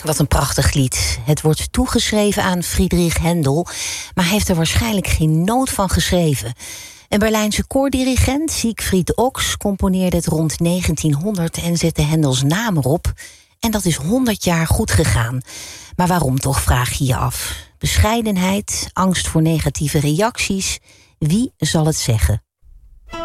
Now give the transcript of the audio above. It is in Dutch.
Wat een prachtig lied. Het wordt toegeschreven aan Friedrich Händel, maar hij heeft er waarschijnlijk geen noot van geschreven. Een Berlijnse koordirigent, Siegfried Ochs, componeerde het rond 1900 en zette Händels naam erop. En dat is 100 jaar goed gegaan. Maar waarom toch, vraag je je af. Bescheidenheid, angst voor negatieve reacties. Wie zal het zeggen?